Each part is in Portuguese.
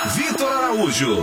Vitor Araújo.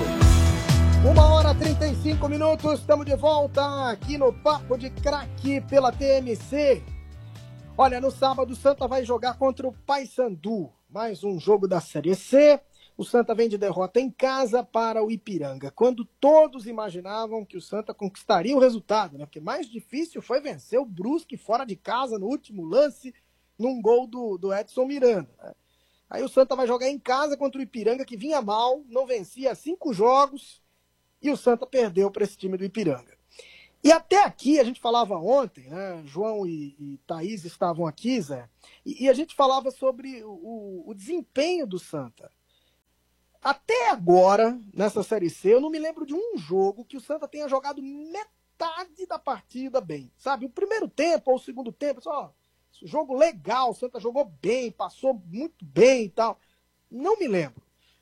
1h35, estamos de volta aqui no Papo de Craque pela TMC. Olha, no sábado o Santa vai jogar contra o Paysandu, mais um jogo da Série C. O Santa vem de derrota em casa para o Ipiranga, quando todos imaginavam que o Santa conquistaria o resultado, né? Porque mais difícil foi vencer o Brusque fora de casa no último lance, num gol do Edson Miranda, né? Aí o Santa vai jogar em casa contra o Ipiranga, que vinha mal, não vencia 5 jogos, e o Santa perdeu para esse time do Ipiranga. E até aqui, a gente falava ontem, né? João e Thaís estavam aqui, Zé, e a gente falava sobre o desempenho do Santa. Até agora, nessa Série C, eu não me lembro de um jogo que o Santa tenha jogado metade da partida bem, sabe? O primeiro tempo ou o segundo tempo, só jogo legal, o Santa jogou bem, passou muito bem e tal. Não me lembro.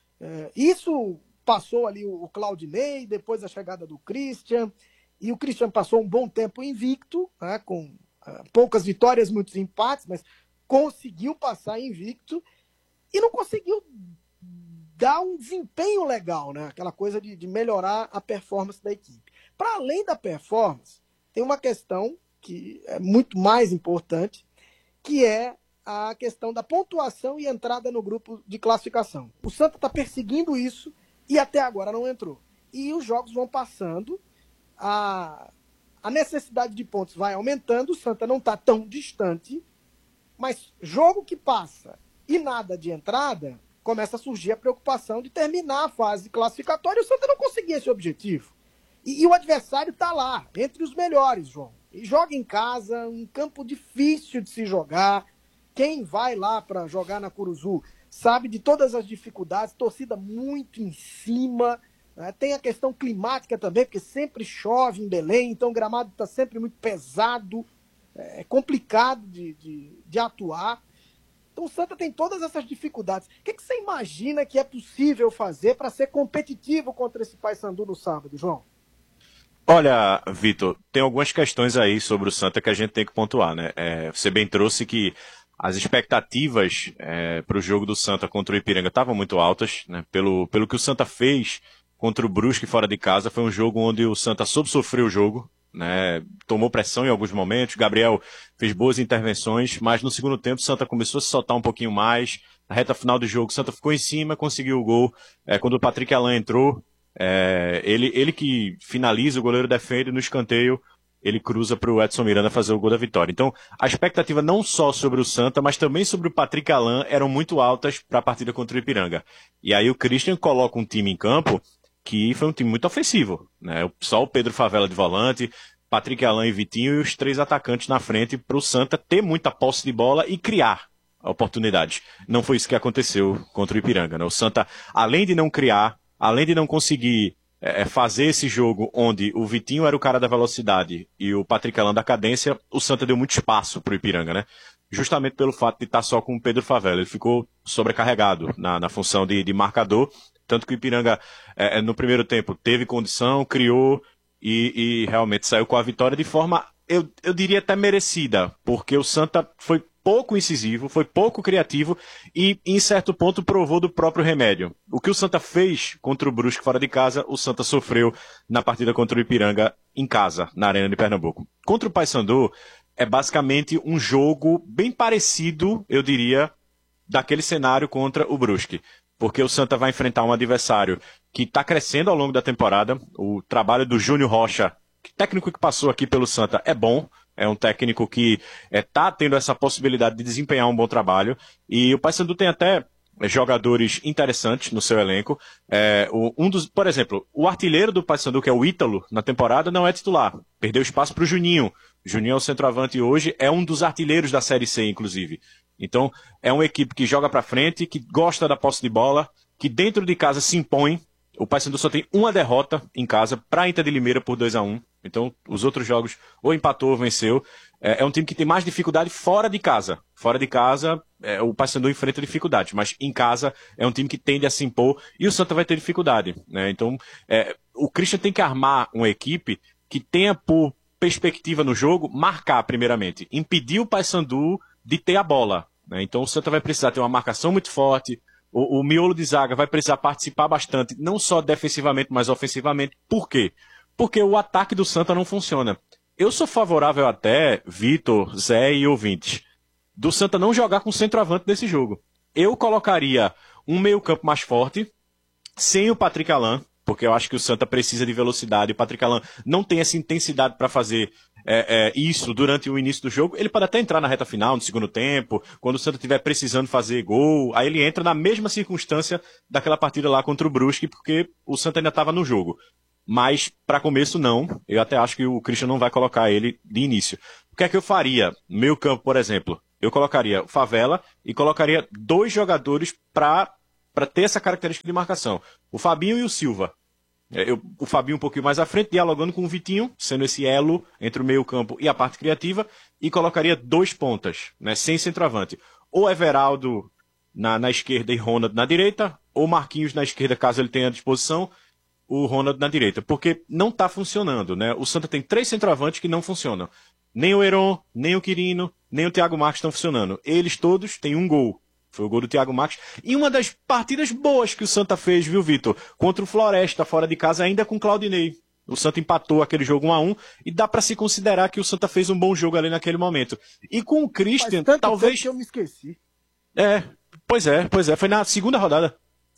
Isso passou ali o Claudinei, depois a chegada do Christian, e o Christian passou um bom tempo invicto, né, com poucas vitórias, muitos empates, mas conseguiu passar invicto e não conseguiu dar um desempenho legal, né? Aquela coisa de melhorar a performance da equipe. Para além da performance, tem uma questão que é muito mais importante, que é a questão da pontuação e entrada no grupo de classificação. O Santa está perseguindo isso e até agora não entrou. E os jogos vão passando, a necessidade de pontos vai aumentando, o Santa não está tão distante, mas jogo que passa e nada de entrada, começa a surgir a preocupação de terminar a fase classificatória e o Santa não conseguir esse objetivo. E o adversário está lá, entre os melhores, João. E joga em casa, um campo difícil de se jogar. Quem vai lá para jogar na Curuzu sabe de todas as dificuldades, torcida muito em cima, né? Tem a questão climática também, porque sempre chove em Belém, então o gramado está sempre muito pesado, é complicado de atuar. Então o Santa tem todas essas dificuldades. O que você imagina que é possível fazer para ser competitivo contra esse Paysandu no sábado, João? Olha, Vitor, tem algumas questões aí sobre o Santa que a gente tem que pontuar, né? Você bem trouxe que as expectativas para o jogo do Santa contra o Ipiranga estavam muito altas, né? Pelo que o Santa fez contra o Brusque fora de casa, foi um jogo onde o Santa soube sofrer o jogo, né? Tomou pressão em alguns momentos, Gabriel fez boas intervenções, mas no segundo tempo o Santa começou a se soltar um pouquinho mais. Na reta final do jogo, o Santa ficou em cima, conseguiu o gol. Quando o Patrick Alain entrou, ele que finaliza, o goleiro defende no escanteio, ele cruza para o Edson Miranda fazer o gol da vitória. Então, a expectativa não só sobre o Santa, mas também sobre o Patrick Alain eram muito altas para a partida contra o Ipiranga. E aí o Christian coloca um time em campo que foi um time muito ofensivo, né? Só o Pedro Favela de volante, Patrick Alain e Vitinho e os 3 atacantes na frente para o Santa ter muita posse de bola e criar oportunidades. Não foi isso que aconteceu contra o Ipiranga, né? O Santa, além de não criar, além de não conseguir fazer esse jogo onde o Vitinho era o cara da velocidade e o Patrick Alain da cadência, o Santa deu muito espaço pro Ipiranga, né? Justamente pelo fato de estar só com o Pedro Favela. Ele ficou sobrecarregado na função de marcador, tanto que o Ipiranga no primeiro tempo teve condição, criou e realmente saiu com a vitória de forma, eu diria até merecida, porque o Santa foi pouco incisivo, foi pouco criativo e, em certo ponto, provou do próprio remédio. O que o Santa fez contra o Brusque fora de casa, o Santa sofreu na partida contra o Ipiranga em casa, na Arena de Pernambuco. Contra o Paysandu, é basicamente um jogo bem parecido, eu diria, daquele cenário contra o Brusque. Porque o Santa vai enfrentar um adversário que está crescendo ao longo da temporada. O trabalho do Júnior Rocha, técnico que passou aqui pelo Santa, é bom. É um técnico que está tendo essa possibilidade de desempenhar um bom trabalho. E o Paysandu tem até jogadores interessantes no seu elenco. Por exemplo, o artilheiro do Paysandu, que é o Ítalo, na temporada, não é titular. Perdeu espaço para o Juninho. O Juninho é o centroavante hoje, é um dos artilheiros da Série C, inclusive. Então, é uma equipe que joga para frente, que gosta da posse de bola, que dentro de casa se impõe. O Paysandu só tem uma derrota em casa para a Inter de Limeira por 2-1. Então, os outros jogos ou empatou ou venceu. É um time que tem mais dificuldade fora de casa. Fora de casa, o Paysandu enfrenta dificuldade, mas em casa é um time que tende a se impor e o Santa vai ter dificuldade, né? Então, o Christian tem que armar uma equipe que tenha por perspectiva no jogo marcar primeiramente, impedir o Paysandu de ter a bola, né? Então, o Santa vai precisar ter uma marcação muito forte, O miolo de zaga vai precisar participar bastante, não só defensivamente, mas ofensivamente. Por quê? Porque o ataque do Santa não funciona. Eu sou favorável até, Vitor, Zé e ouvintes, do Santa não jogar com centroavante nesse jogo. Eu colocaria um meio-campo mais forte, sem o Patrick Alan, porque eu acho que o Santa precisa de velocidade. O Patrick Alan não tem essa intensidade para fazer isso durante o início do jogo. Ele pode até entrar na reta final, no segundo tempo, quando o Santa estiver precisando fazer gol. Aí ele entra na mesma circunstância daquela partida lá contra o Brusque, porque o Santa ainda estava no jogo. Mas, para começo, não. Eu até acho que o Christian não vai colocar ele de início. O que é que eu faria? Meio campo, por exemplo. Eu colocaria o Favela e colocaria 2 jogadores para ter essa característica de marcação. O Fabinho e o Silva. O Fabinho um pouquinho mais à frente, dialogando com o Vitinho, sendo esse elo entre o meio campo e a parte criativa, e colocaria 2 pontas, né, sem centroavante. Ou Everaldo na esquerda e Ronald na direita, ou Marquinhos na esquerda, caso ele tenha à disposição, o Ronald na direita. Porque não está funcionando, né? O Santa tem 3 centroavantes que não funcionam. Nem o Heron, nem o Quirino, nem o Thiago Marques estão funcionando. Eles todos têm um gol. Foi o gol do Thiago Marques. E uma das partidas boas que o Santa fez, viu, Vitor? Contra o Floresta, fora de casa, ainda com o Claudinei. O Santa empatou aquele jogo 1-1 e dá para se considerar que o Santa fez um bom jogo ali naquele momento. E com o Christian, talvez... que eu me esqueci. Pois é. Foi na segunda rodada.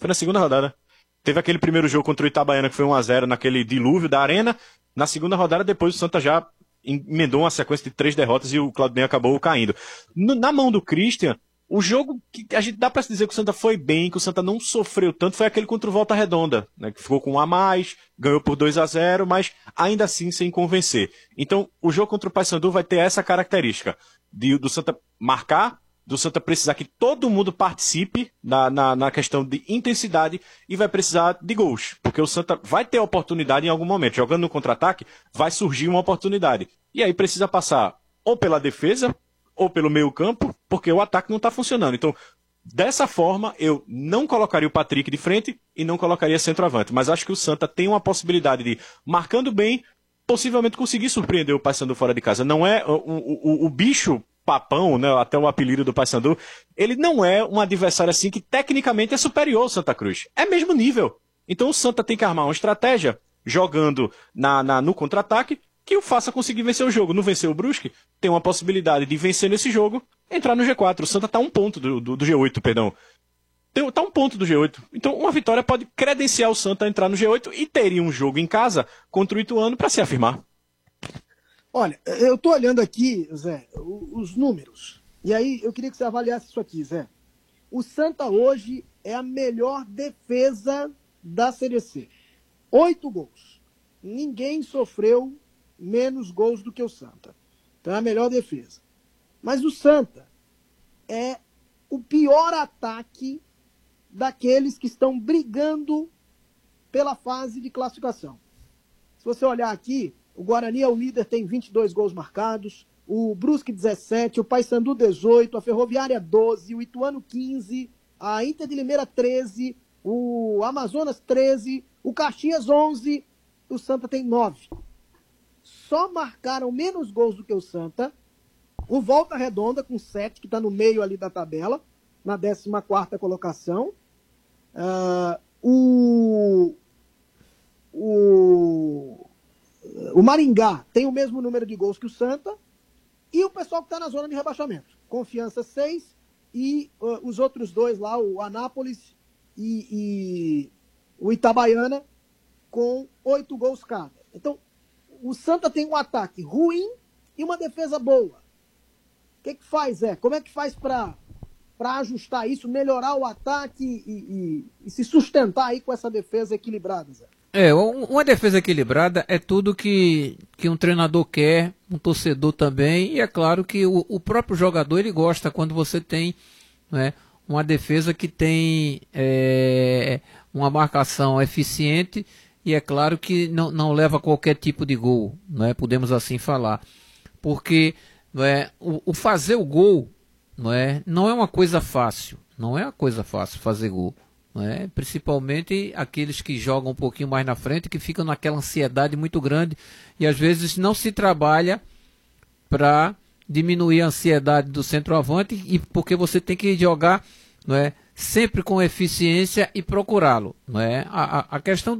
Teve aquele primeiro jogo contra o Itabaiana, que foi 1-0 naquele dilúvio da arena. Na segunda rodada, depois o Santa já emendou uma sequência de 3 derrotas e o Claudinei acabou caindo. Na mão do Christian, o jogo que a gente dá pra se dizer que o Santa foi bem, que o Santa não sofreu tanto, foi aquele contra o Volta Redonda, né, que ficou com 1 a mais, ganhou por 2-0, mas ainda assim sem convencer. Então, o jogo contra o Paysandu vai ter essa característica do Santa marcar, do Santa precisar que todo mundo participe na questão de intensidade e vai precisar de gols, porque o Santa vai ter oportunidade em algum momento. Jogando no contra-ataque, vai surgir uma oportunidade. E aí precisa passar ou pela defesa, ou pelo meio campo, porque o ataque não está funcionando. Então, dessa forma, eu não colocaria o Patrick de frente e não colocaria centroavante. Mas acho que o Santa tem uma possibilidade de, marcando bem, possivelmente conseguir surpreender o Paysandu fora de casa. Não é o bicho papão, né, até o apelido do Paysandu, ele não é um adversário assim que tecnicamente é superior ao Santa Cruz. É mesmo nível. Então o Santa tem que armar uma estratégia jogando no contra-ataque que o faça conseguir vencer o jogo. Não vencer o Brusque, tem uma possibilidade de vencer nesse jogo, entrar no G4. O Santa está 1 ponto do G8, perdão. Está 1 ponto do G8. Então, uma vitória pode credenciar o Santa a entrar no G8 e teria um jogo em casa contra o Ituano para se afirmar. Olha, eu estou olhando aqui, Zé, os números. E aí, eu queria que você avaliasse isso aqui, Zé. O Santa hoje é a melhor defesa da Série C. 8 gols. Ninguém sofreu menos gols do que o Santa. Então é a melhor defesa. Mas o Santa é o pior ataque daqueles que estão brigando pela fase de classificação. Se você olhar aqui, o Guarani é o líder, tem 22 gols marcados, o Brusque 17, o Paysandu 18, a Ferroviária 12, o Ituano 15, a Inter de Limeira 13, o Amazonas 13, o Caxias 11, o Santa tem 9. Só marcaram menos gols do que o Santa o Volta Redonda com 7, que está no meio ali da tabela, na 14ª colocação. O Maringá tem o mesmo número de gols que o Santa, e o pessoal que está na zona de rebaixamento. Confiança 6, e os outros dois lá, o Anápolis e o Itabaiana, com 8 gols cada. Então, o Santa tem um ataque ruim e uma defesa boa. O que faz, Zé? Como é que faz para ajustar isso, melhorar o ataque e se sustentar aí com essa defesa equilibrada, Zé? Uma defesa equilibrada é tudo que um treinador quer, um torcedor também, e é claro que o próprio jogador ele gosta quando você tem, né, uma defesa que tem uma marcação eficiente, e é claro que não leva a qualquer tipo de gol, né, podemos assim falar, porque o fazer o gol não é uma coisa fácil, fazer gol. Principalmente aqueles que jogam um pouquinho mais na frente, que ficam naquela ansiedade muito grande, e às vezes não se trabalha para diminuir a ansiedade do centroavante, e porque você tem que jogar sempre com eficiência e procurá-lo. Não é? A questão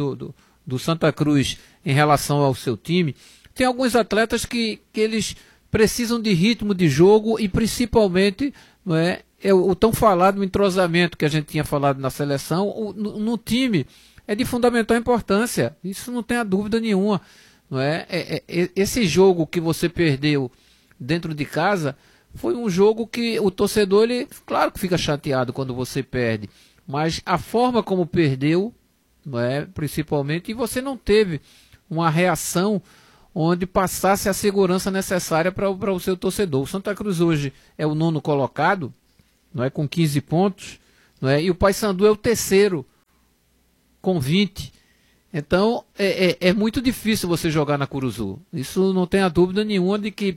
do Santa Cruz em relação ao seu time, tem alguns atletas que eles precisam de ritmo de jogo e principalmente, não é, o tão falado entrosamento que a gente tinha falado na seleção, no time é de fundamental importância, isso não tem a dúvida nenhuma. Não é? Esse jogo que você perdeu dentro de casa foi um jogo que o torcedor, ele, claro que fica chateado quando você perde, mas a forma como perdeu, não é, principalmente, e você não teve uma reação onde passasse a segurança necessária para o seu torcedor. O Santa Cruz hoje é o 9º colocado, não é, com 15 pontos, não é, e o Paysandu é o 3º com 20. Então é muito difícil você jogar na Curuzu. Isso não tem a dúvida nenhuma de que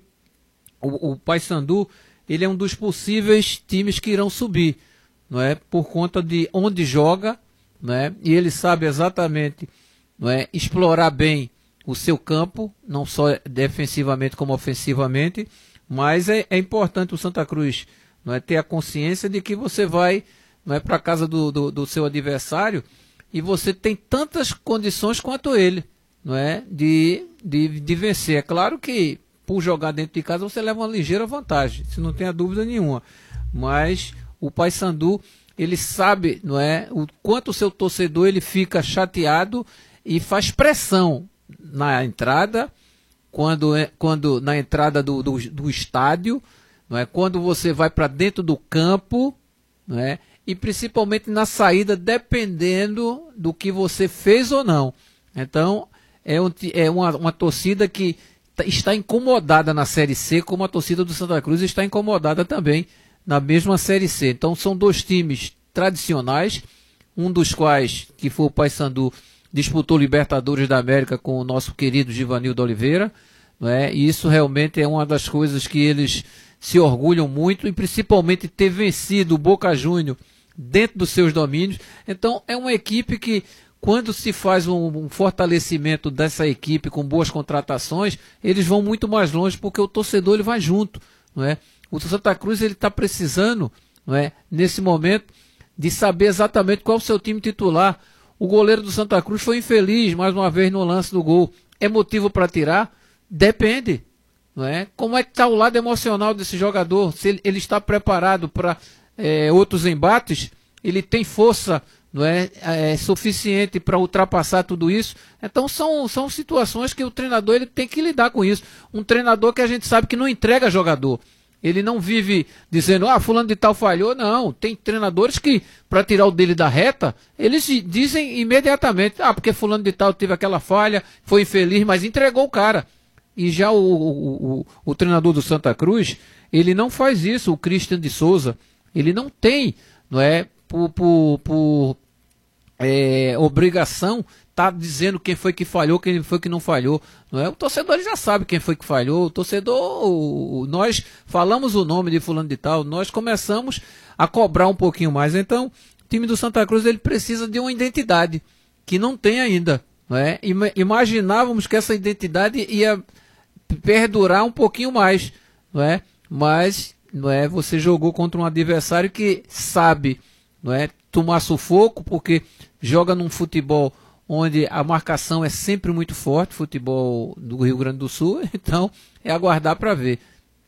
o Paysandu, ele é um dos possíveis times que irão subir, não é, por conta de onde joga, não é, e ele sabe exatamente, não é, explorar bem o seu campo, não só defensivamente como ofensivamente, mas é importante o Santa Cruz, não é, ter a consciência de que você vai, não é, para a casa do seu adversário e você tem tantas condições quanto ele, não é, de vencer. É claro que por jogar dentro de casa você leva uma ligeira vantagem, isso não tem a dúvida nenhuma, mas o Paysandu, ele sabe, não é, o quanto o seu torcedor ele fica chateado e faz pressão na entrada, quando na entrada do estádio, não é? Quando você vai para dentro do campo, não é? E principalmente na saída, dependendo do que você fez ou não. Então, é uma torcida que está incomodada na Série C, como a torcida do Santa Cruz está incomodada também na mesma Série C. Então, são dois times tradicionais, um dos quais, que foi o Paysandu, disputou Libertadores da América com o nosso querido Givanildo Oliveira, não é? E isso realmente é uma das coisas que eles se orgulham muito, e principalmente ter vencido o Boca Juniors dentro dos seus domínios. Então é uma equipe que, quando se faz um fortalecimento dessa equipe com boas contratações, eles vão muito mais longe, porque o torcedor ele vai junto, não é? O Santa Cruz ele está precisando, não é, nesse momento, de saber exatamente qual é o seu time titular. O goleiro do Santa Cruz foi infeliz mais uma vez no lance do gol. É motivo para tirar? Depende, não é? Como é que está o lado emocional desse jogador? Se ele está preparado para outros embates, ele tem força, não é, suficiente para ultrapassar tudo isso. Então são situações que o treinador ele tem que lidar com isso. Um treinador que a gente sabe que não entrega jogador. Ele não vive dizendo, fulano de tal falhou. Não, tem treinadores que, para tirar o dele da reta, eles dizem imediatamente, porque fulano de tal teve aquela falha, foi infeliz, mas entregou o cara. E já o treinador do Santa Cruz, ele não faz isso. O Christian de Souza, ele não tem, não é, por obrigação, tá dizendo quem foi que falhou, quem foi que não falhou, não é? O torcedor já sabe quem foi que falhou. O torcedor, nós falamos o nome de fulano de tal, nós começamos a cobrar um pouquinho mais. Então, o time do Santa Cruz ele precisa de uma identidade que não tem ainda, não é? Imaginávamos que essa identidade ia perdurar um pouquinho mais, não é? Mas, não é? Você jogou contra um adversário que sabe, não é, tomar sufoco, porque joga num futebol onde a marcação é sempre muito forte, futebol do Rio Grande do Sul, então é aguardar para ver.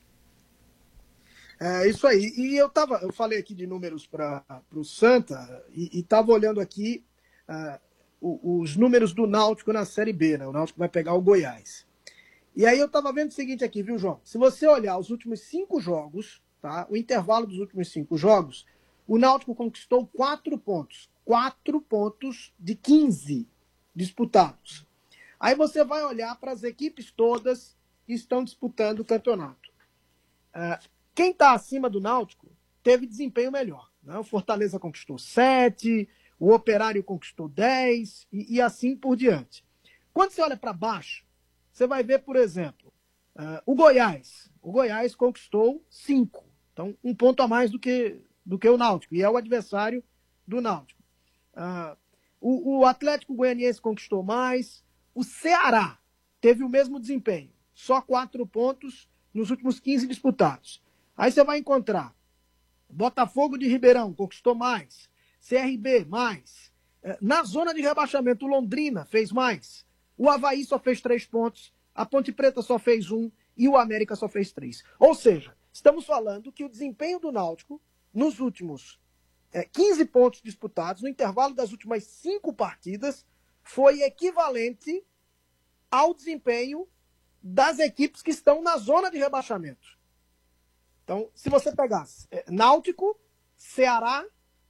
É isso aí. E eu falei aqui de números para o Santa e estava olhando aqui os números do Náutico na Série B, né? O Náutico vai pegar o Goiás. E aí eu estava vendo o seguinte aqui, viu, João? Se você olhar os últimos 5 jogos, tá? O intervalo dos últimos 5 jogos, o Náutico conquistou 4 pontos. 4 pontos de 15 disputados. Aí você vai olhar para as equipes todas que estão disputando o campeonato. Quem está acima do Náutico teve desempenho melhor, né? O Fortaleza conquistou 7, o Operário conquistou 10 e assim por diante. Quando você olha para baixo, você vai ver, por exemplo, o Goiás. O Goiás conquistou 5. Então, 1 ponto a mais do que o Náutico. E é o adversário do Náutico. O Atlético Goianiense conquistou mais. O Ceará teve o mesmo desempenho. Só 4 pontos nos últimos 15 disputados. Aí você vai encontrar Botafogo de Ribeirão conquistou mais. CRB, mais. Na zona de rebaixamento, o Londrina fez mais. O Avaí só fez 3 pontos. A Ponte Preta só fez 1. E o América só fez 3. Ou seja, estamos falando que o desempenho do Náutico, nos últimos 15 pontos disputados, no intervalo das últimas 5 partidas, foi equivalente ao desempenho das equipes que estão na zona de rebaixamento. Então, se você pegasse Náutico, Ceará,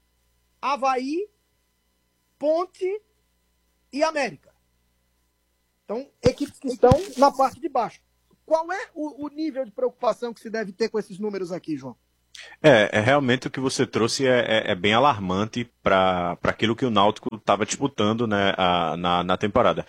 Avaí, Ponte e América. Então, equipes que estão na parte de baixo. Qual é o nível de preocupação que se deve ter com esses números aqui, João? Realmente o que você trouxe é bem alarmante para aquilo que o Náutico estava disputando, né, na temporada.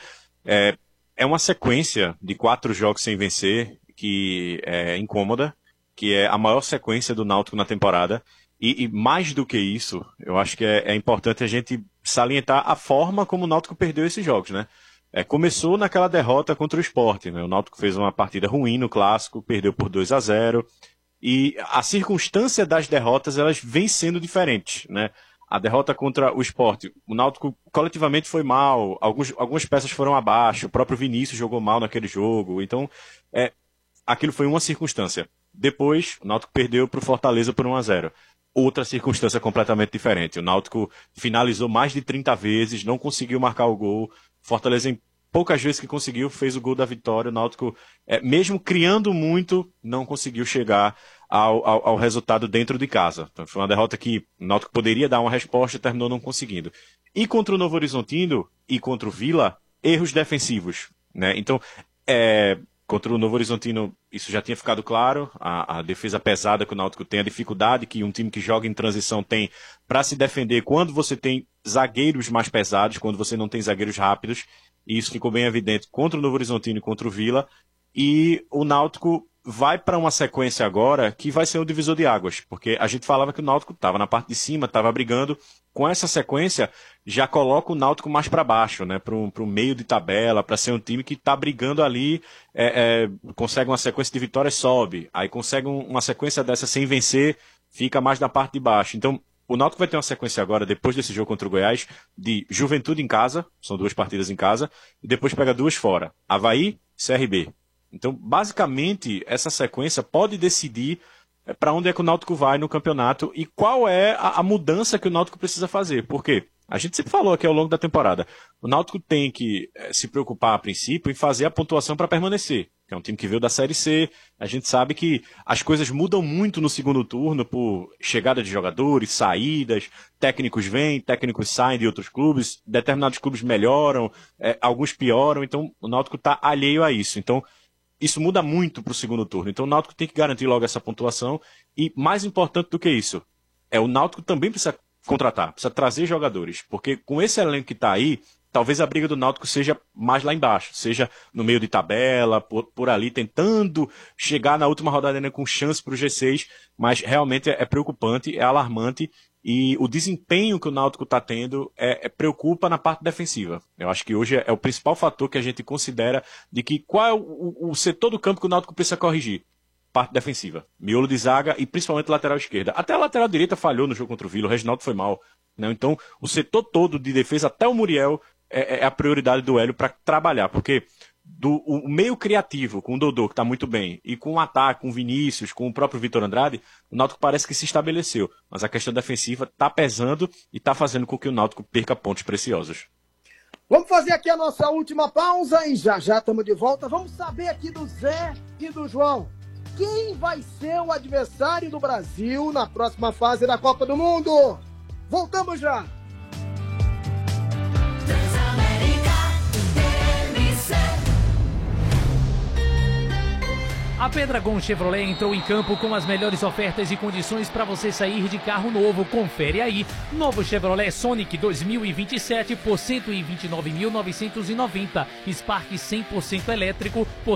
É uma sequência de 4 jogos sem vencer que é incômoda, que é a maior sequência do Náutico na temporada. E mais do que isso, eu acho que é importante a gente salientar a forma como o Náutico perdeu esses jogos, né? Começou naquela derrota contra o Sport, né? O Náutico fez uma partida ruim no Clássico, perdeu por 2-0. E a circunstância das derrotas, elas vêm sendo diferentes, né? A derrota contra o Sport, o Náutico coletivamente foi mal, algumas peças foram abaixo, o próprio Vinícius jogou mal naquele jogo, então aquilo foi uma circunstância. Depois, o Náutico perdeu para o Fortaleza por 1-0. Outra circunstância completamente diferente. O Náutico finalizou mais de 30 vezes, não conseguiu marcar o gol. Fortaleza, em poucas vezes que conseguiu, fez o gol da vitória. O Náutico, mesmo criando muito, não conseguiu chegar ao resultado dentro de casa. Então, foi uma derrota que o Náutico poderia dar uma resposta e terminou não conseguindo. E contra o Novo Horizontino e contra o Vila, erros defensivos, né? Então, contra o Novo Horizontino, isso já tinha ficado claro, a defesa pesada que o Náutico tem, a dificuldade que um time que joga em transição tem para se defender quando você tem zagueiros mais pesados, quando você não tem zagueiros rápidos, e isso ficou bem evidente contra o Novo Horizontino e contra o Vila, e o Náutico vai para uma sequência agora que vai ser um divisor de águas, porque a gente falava que o Náutico estava na parte de cima, estava brigando. Com essa sequência, já coloca o Náutico mais para baixo, né, para o meio de tabela, para ser um time que está brigando ali, consegue uma sequência de vitórias, sobe, aí consegue uma sequência dessa sem vencer, fica mais na parte de baixo. Então, o Náutico vai ter uma sequência agora, depois desse jogo contra o Goiás, de Juventude em casa, são 2 partidas em casa, e depois pega 2 fora, Avaí, CRB. Então, basicamente, essa sequência pode decidir para onde é que o Náutico vai no campeonato e qual é a mudança que o Náutico precisa fazer. Por quê? A gente sempre falou aqui ao longo da temporada, o Náutico tem que se preocupar, a princípio, em fazer a pontuação para permanecer. É um time que veio da Série C, a gente sabe que as coisas mudam muito no segundo turno por chegada de jogadores, saídas, técnicos vêm, técnicos saem de outros clubes, determinados clubes melhoram, alguns pioram, então o Náutico está alheio a isso. Então, isso muda muito para o segundo turno. Então o Náutico tem que garantir logo essa pontuação. E mais importante do que isso, o Náutico também precisa contratar, precisa trazer jogadores. Porque com esse elenco que está aí, talvez a briga do Náutico seja mais lá embaixo. Seja no meio de tabela, por ali, tentando chegar na última rodada ainda com chance para o G6. Mas realmente é preocupante, é alarmante. E o desempenho que o Náutico está tendo preocupa na parte defensiva. Eu acho que hoje é o principal fator que a gente considera de que qual é o setor do campo que o Náutico precisa corrigir. Parte defensiva. Miolo de zaga e principalmente lateral esquerda. Até a lateral direita falhou no jogo contra o Vila, o Reginaldo foi mal. Né? Então, o setor todo de defesa, até o Muriel, é a prioridade do Hélio para trabalhar. Porque o meio criativo, com o Dodô, que está muito bem, e com o ataque, com o Vinícius, com o próprio Vitor Andrade, o Náutico parece que se estabeleceu. Mas a questão defensiva está pesando e está fazendo com que o Náutico perca pontos preciosos. Vamos fazer aqui a nossa última pausa e já estamos de volta. Vamos saber aqui do Zé e do João. Quem vai ser o adversário do Brasil na próxima fase da Copa do Mundo? Voltamos já! A Pedragon Chevrolet entrou em campo com as melhores ofertas e condições para você sair de carro novo. Confere aí. Novo Chevrolet Sonic 2027 por 129.990. Spark 100% elétrico por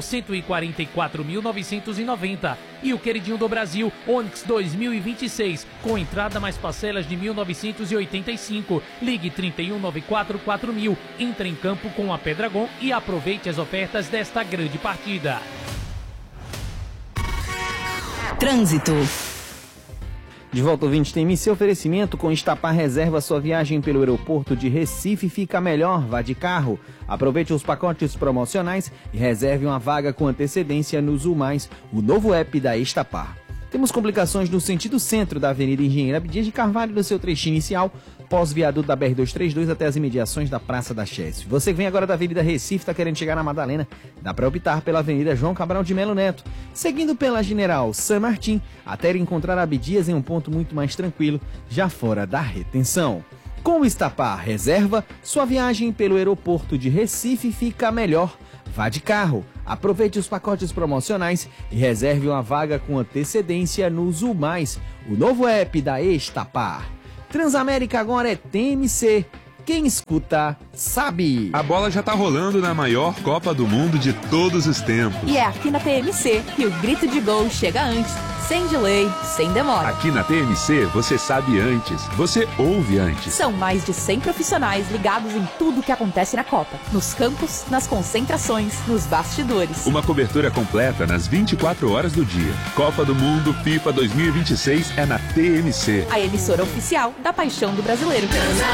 144.990. E o queridinho do Brasil, Onix 2026, com entrada mais parcelas de 1.985. Ligue 3194-4000. Entre em campo com a Pedragon e aproveite as ofertas desta grande partida. Trânsito. De volta, ouvinte, tem seu oferecimento com Estapar. Reserva sua viagem pelo aeroporto de Recife, fica melhor, vá de carro. Aproveite os pacotes promocionais e reserve uma vaga com antecedência no Zul Mais, o novo app da Estapar. Temos complicações no sentido centro da Avenida Engenheiro Abdias de Carvalho no seu trecho inicial, pós-viaduto da BR-232 até as imediações da Praça da Chesf. Você que vem agora da Avenida Recife, está querendo chegar na Madalena, dá para optar pela Avenida João Cabral de Melo Neto, seguindo pela General San Martín, até encontrar Abdias em um ponto muito mais tranquilo, já fora da retenção. Com o Estapar Reserva, sua viagem pelo aeroporto de Recife fica melhor. Vá de carro, aproveite os pacotes promocionais e reserve uma vaga com antecedência no Zul Mais, o novo app da Estapar. Transamérica agora é TMC. Quem escuta, sabe. A bola já tá rolando na maior Copa do Mundo de todos os tempos. E é aqui na TMC que o grito de gol chega antes, sem delay, sem demora. Aqui na TMC você sabe antes, você ouve antes. São mais de 100 profissionais ligados em tudo que acontece na Copa. Nos campos, nas concentrações, nos bastidores. Uma cobertura completa nas 24 horas do dia. Copa do Mundo FIFA 2026 é na TMC. A emissora oficial da paixão do brasileiro.